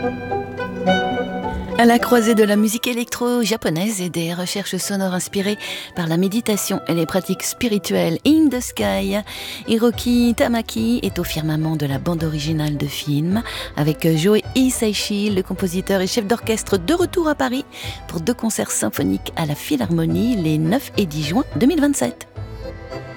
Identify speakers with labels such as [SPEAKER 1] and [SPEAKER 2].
[SPEAKER 1] À la croisée de la musique électro-japonaise et des recherches sonores inspirées par la méditation et les pratiques spirituelles, In the Sky, Hiroki Tamaki est au firmament de la bande originale de film, avec Joe Hisaishi, le compositeur et chef d'orchestre, de retour à Paris pour 2 concerts symphoniques à la Philharmonie les 9 et 10 juin 2027.